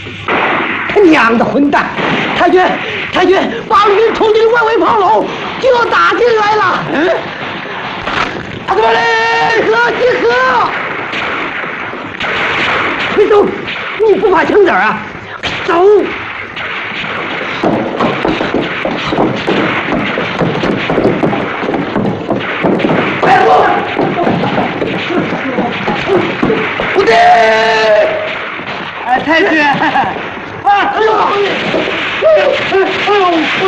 他娘的混蛋！太君，八路军冲进外围炮楼，就要打进来了。他怎么嘞？集合！别走，你不怕枪子啊？走！快过！不对！ 太君。哎呦！